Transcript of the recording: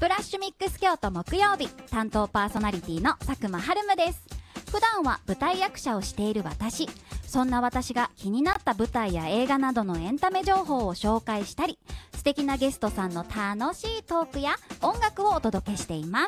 プラッシュミックス京都木曜日、担当パーソナリティの佐久間春夢です。普段は舞台役者をしている私。そんな私が気になった舞台や映画などのエンタメ情報を紹介したり、素敵なゲストさんの楽しいトークや音楽をお届けしています。